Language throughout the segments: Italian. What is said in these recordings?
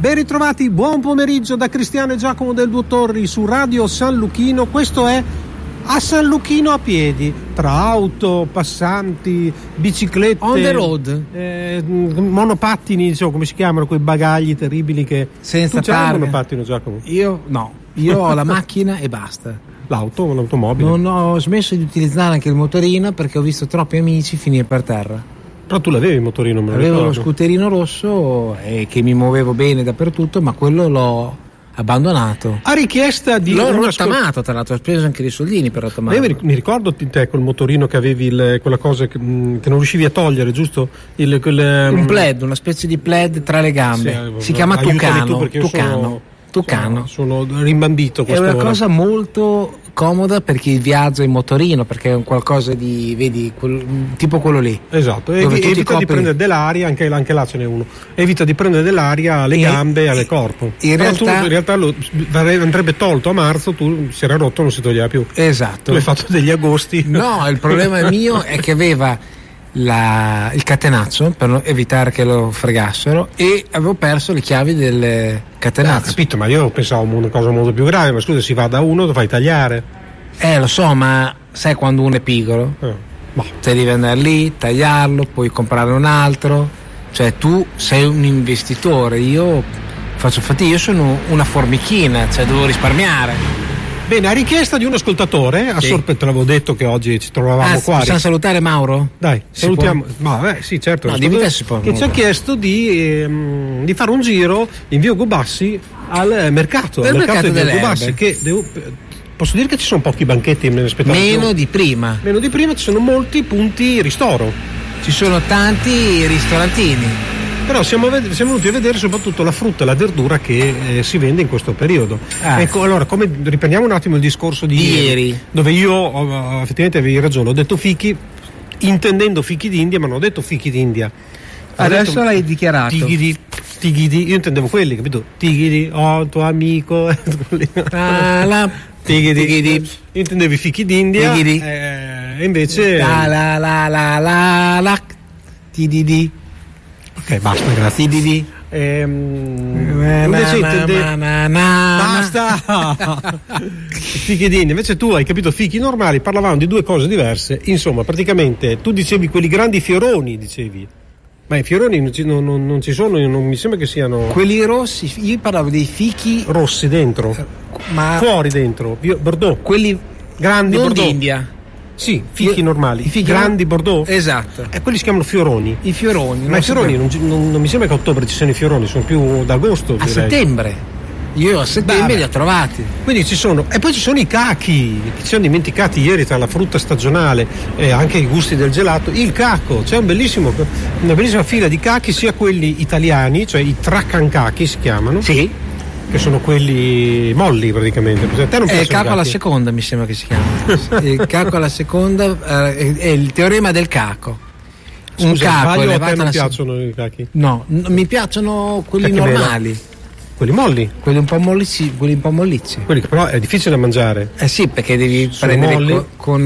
Ben ritrovati, buon pomeriggio da Cristiano e Giacomo del Due Torri su Radio San Luchino. Questo è A San Luchino a piedi, tra auto, passanti, biciclette, on the road, monopattini, insomma, come si chiamano quei bagagli terribili che... senza tu c'hai targa. un monopattino, Giacomo? Io no, io ho la macchina e basta. L'automobile? Non ho smesso di utilizzare anche il motorino perché ho visto troppi amici finire per terra. Però tu l'avevi il motorino, me lo Avevo ricordo. lo scooterino rosso che mi muovevo bene dappertutto, ma quello l'ho abbandonato. A richiesta di... L'ho rottamato, tra l'altro, ho speso anche dei soldini per rottamarlo. Io mi ricordo te col motorino che avevi quella cosa che non riuscivi a togliere, giusto? Un plaid, una specie di plaid tra le gambe. Sì, si chiama Tucano. Tucano. Sono rimbambito. È una cosa molto comoda per chi viaggia in motorino, perché è un qualcosa di, vedi, tipo quello lì. Esatto, evita di prendere dell'aria, anche là ce n'è uno. Evita di prendere dell'aria alle gambe e al corpo. In realtà andrebbe tolto a marzo, tu si era rotto, non si toglieva più. Esatto. Tu hai fatto degli agosti. No, il problema mio è che aveva il catenaccio per evitare che lo fregassero e avevo perso le chiavi del catenaccio. Capito, ma io pensavo una cosa molto più grave. Ma scusa, si va da uno, lo fai tagliare. Lo so, ma sai quando uno è pigro? Cioè devi andare lì, tagliarlo, poi comprare un altro. Cioè tu sei un investitore, io faccio fatica, io sono una formichina, cioè devo risparmiare. Bene, a richiesta di un ascoltatore, sì. Te l'avevo detto che oggi ci trovavamo qua. Possiamo salutare Mauro? Dai, salutiamo. Sì, certo. No, dimmi te si può. Che ci ha chiesto di fare un giro in via Ugo Bassi al mercato di via Ugo Bassi, che posso dire che ci sono pochi banchetti, me ne aspettavo meno di prima, ci sono molti punti ristoro, ci sono tanti ristorantini. Però siamo venuti a vedere soprattutto la frutta e la verdura che si vende in questo periodo. Ecco, allora, come riprendiamo un attimo il discorso di ieri, dove io effettivamente avevi ragione, ho detto fichi intendendo fichi d'India, ma non ho detto fichi d'India. Adesso l'hai dichiarato. Tighidi, io intendevo quelli, capito? Tighidi, tuo amico. Tighidi. Io intendevo i fichi d'India. E invece Tighidi. Ok, basta, grazie. Invece basta. Fichi d'India. Invece tu hai capito fichi normali, parlavamo di due cose diverse. Insomma, praticamente tu dicevi quelli grandi fioroni, dicevi. Ma i fioroni non ci sono, non mi sembra che siano quelli rossi. Io parlavo dei fichi rossi dentro, ma fuori dentro, Bordeaux. Quelli grandi non Bordeaux. d'India. Sì, fichi normali, fichi grandi Bordeaux. Esatto. Quelli si chiamano fioroni. I fioroni. Ma i fioroni non mi sembra che a ottobre ci siano i fioroni, sono più d'agosto. A settembre. Io a settembre li ho trovati. Quindi ci sono. E poi ci sono i cachi, che ci siamo dimenticati ieri tra la frutta stagionale e anche i gusti del gelato. Il caco, c'è una bellissima fila di cachi, sia quelli italiani, cioè i traccancacchi si chiamano. Sì. Che sono quelli molli praticamente. A te non il caco alla seconda mi sembra che si chiama. Il caco alla seconda è il teorema del caco. Un caco a te non piacciono i cachi? No, mi piacciono quelli normali. Quelli molli? Quelli un po' mollicci. Quelli che però è difficile da mangiare. Sì, perché devi prendere con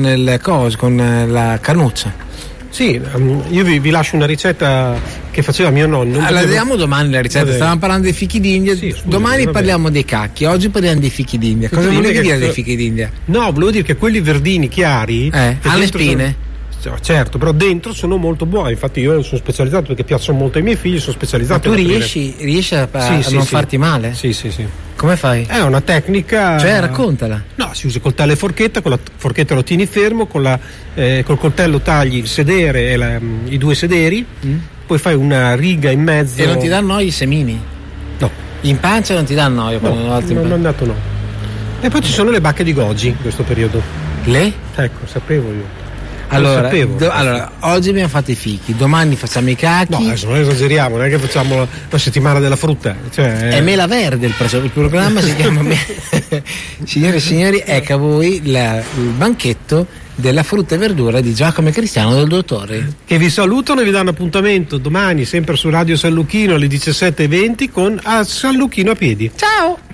la cannuccia. Sì, io vi lascio una ricetta che faceva mio nonno. La vediamo domani la ricetta. Stavamo parlando dei fichi d'India. Sì, domani parliamo dei cacchi. Oggi parliamo dei fichi d'India. Cosa volevi dire dei fichi d'India? No, volevo dire che quelli verdini chiari hanno le spine. Certo, però dentro sono molto buoni. Infatti io sono specializzato perché piacciono molto ai miei figli, sono specializzato. Ma tu riesci a non farti male? Sì. Come fai? È una tecnica. Cioè, raccontala. No, si usa coltello e forchetta, con la forchetta lo tieni fermo, col coltello tagli il sedere e i due sederi, poi fai una riga in mezzo. E non ti danno noia i semini? No. In pancia non ti danno noia? Non è andato no. E poi ci sono le bacche di goji in questo periodo. Le? Ecco, sapevo io. Allora, oggi abbiamo fatto i fichi, domani facciamo i cachi. No, adesso non esageriamo, non è che facciamo la settimana della frutta. È Mela Verde il programma si chiama Signore e signori, ecco a voi il banchetto della frutta e verdura di Giacomo e Cristiano del Due Torri, che vi salutano e vi danno appuntamento domani sempre su Radio San Luchino alle 17:20 con A San Luchino a piedi. Ciao!